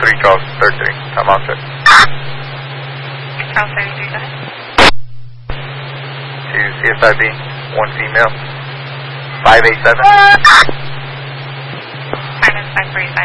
3 Charles 33. Time out set. Charles 33, go ahead. To CSIB, 1 female, 587. Time is 5:45.